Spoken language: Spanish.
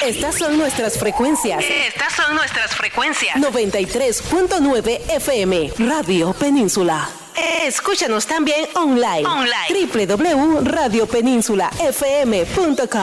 Estas son nuestras frecuencias. 93.9 FM, Radio Península. Escúchanos también online. www.radiopeninsula.fm.com.